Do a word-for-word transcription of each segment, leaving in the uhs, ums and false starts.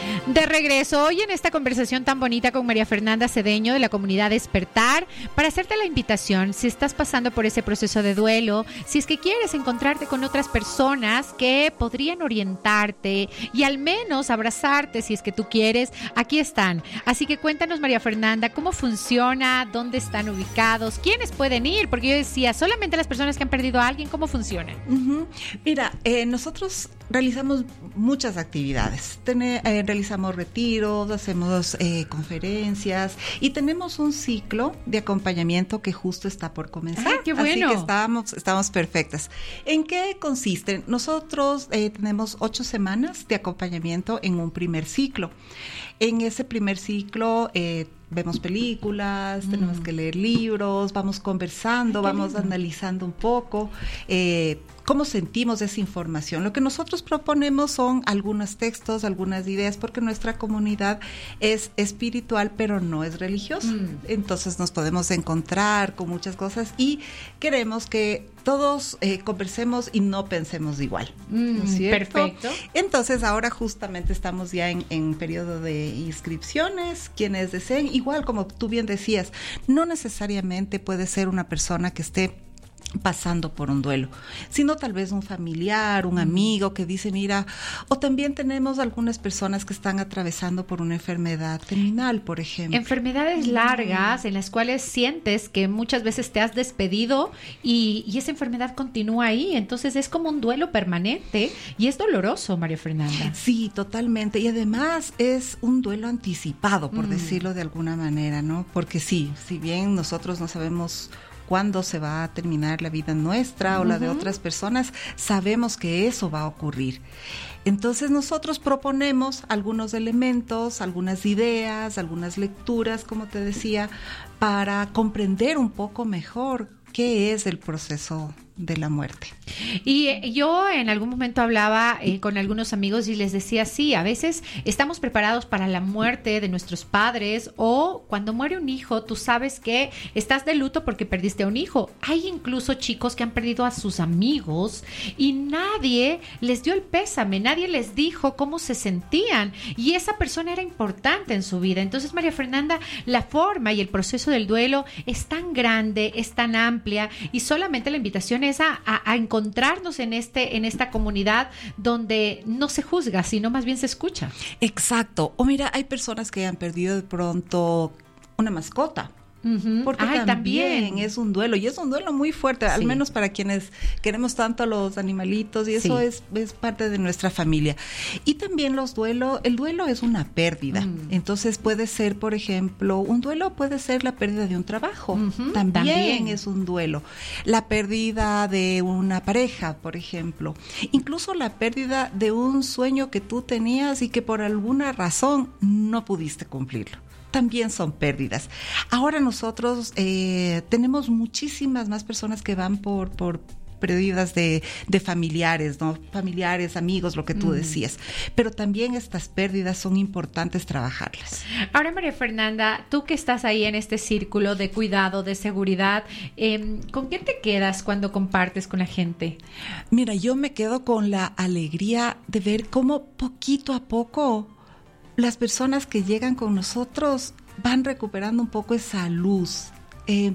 De regreso hoy en esta conversación tan bonita con María Fernanda Cedeño de la comunidad Despertar, para hacerte la invitación, si estás pasando por ese proceso de duelo, si es que quieres encontrarte con otras personas que podrían orientarte y al menos abrazarte si es que tú quieres, aquí están. Así que cuéntanos, María Fernanda, cómo funciona, dónde están ubicados, quiénes pueden ir, porque yo decía, solamente las personas que han perdido a alguien, ¿cómo funciona? Uh-huh. Mira, eh, nosotros realizamos muchas actividades. Ten, eh, realizamos retiros, hacemos eh, conferencias y tenemos un ciclo de acompañamiento que justo está por comenzar. ¡Ay, qué bueno! Así que estamos, estamos perfectas. ¿En qué consiste? Nosotros eh, tenemos ocho semanas de acompañamiento en un primer ciclo. En ese primer ciclo eh, vemos películas, mm. tenemos que leer libros, vamos conversando, vamos lindo. analizando un poco eh, cómo sentimos esa información. Lo que nosotros proponemos son algunos textos, algunas ideas, porque nuestra comunidad es espiritual, pero no es religiosa. Mm. Entonces nos podemos encontrar con muchas cosas y queremos que todos eh, conversemos y no pensemos igual. Mm, ¿no es cierto? Perfecto. Entonces ahora justamente estamos ya en, en periodo de inscripciones. Quienes deseen, igual como tú bien decías, no necesariamente puede ser una persona que esté pasando por un duelo, sino tal vez un familiar, un amigo que dice, mira, o también tenemos algunas personas que están atravesando por una enfermedad terminal, por ejemplo. Enfermedades largas en las cuales sientes que muchas veces te has despedido y, y esa enfermedad continúa ahí, entonces es como un duelo permanente y es doloroso, María Fernanda. Sí, totalmente, y además es un duelo anticipado, por mm. decirlo de alguna manera, ¿no? Porque sí, si bien nosotros no sabemos cuándo se va a terminar la vida nuestra o uh-huh. la de otras personas, sabemos que eso va a ocurrir. Entonces nosotros proponemos algunos elementos, algunas ideas, algunas lecturas, como te decía, para comprender un poco mejor qué es el proceso de la muerte. Y eh, yo en algún momento hablaba eh, con algunos amigos y les decía, sí, a veces estamos preparados para la muerte de nuestros padres, o cuando muere un hijo, tú sabes que estás de luto porque perdiste a un hijo. Hay incluso chicos que han perdido a sus amigos y nadie les dio el pésame, nadie les dijo cómo se sentían y esa persona era importante en su vida. Entonces, María Fernanda, la forma y el proceso del duelo es tan grande, es tan amplia y solamente la invitación es A, a, a encontrarnos en este en esta comunidad donde no se juzga, sino más bien se escucha. Exacto. O mira, hay personas que han perdido de pronto una mascota. Uh-huh. Porque Ay, también, también es un duelo y es un duelo muy fuerte, sí. al menos para quienes queremos tanto a los animalitos y eso sí. es, es parte de nuestra familia. Y también los duelos, el duelo es una pérdida, mm. entonces puede ser, por ejemplo, un duelo puede ser la pérdida de un trabajo, uh-huh. también, también es un duelo, la pérdida de una pareja, por ejemplo, incluso la pérdida de un sueño que tú tenías y que por alguna razón no pudiste cumplirlo. También son pérdidas. Ahora nosotros eh, tenemos muchísimas más personas que van por, por pérdidas de, de familiares, ¿no? Familiares, amigos, lo que tú mm. decías. Pero también estas pérdidas son importantes trabajarlas. Ahora, María Fernanda, tú que estás ahí en este círculo de cuidado, de seguridad, eh, ¿con qué te quedas cuando compartes con la gente? Mira, yo me quedo con la alegría de ver cómo poquito a poco las personas que llegan con nosotros van recuperando un poco esa luz. Eh,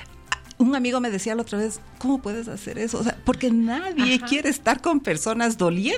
un amigo me decía la otra vez, ¿cómo puedes hacer eso? O sea, porque nadie Ajá. quiere estar con personas dolientes.